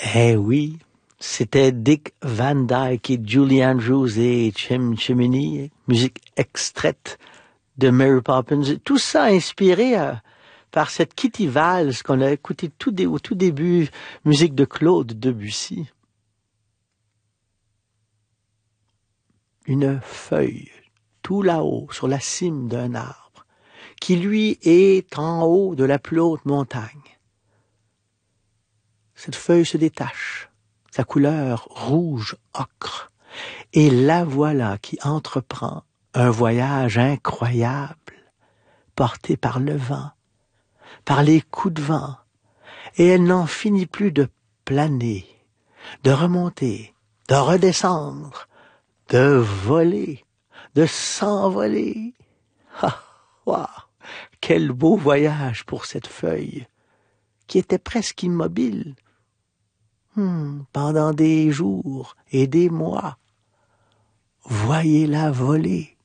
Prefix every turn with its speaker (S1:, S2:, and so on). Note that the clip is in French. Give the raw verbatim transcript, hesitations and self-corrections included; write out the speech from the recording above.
S1: Eh oui, c'était Dick Van Dyke et Julie Andrews et Chim Chimney, musique extraite de Mary Poppins. Tout ça inspiré euh, par cette Kitty Valse qu'on a écouté tout dé- au tout début, musique de Claude Debussy. Une feuille, tout là-haut, sur la cime d'un arbre, qui lui est en haut de la plus haute montagne. Cette feuille se détache, sa couleur rouge ocre, et la voilà qui entreprend un voyage incroyable, porté par le vent, par les coups de vent, et elle n'en finit plus de planer, de remonter, de redescendre, de voler, de s'envoler. Ah, waouh, quel beau voyage pour cette feuille, qui était presque immobile, hmm, pendant des jours et des mois. Voyez-la voler.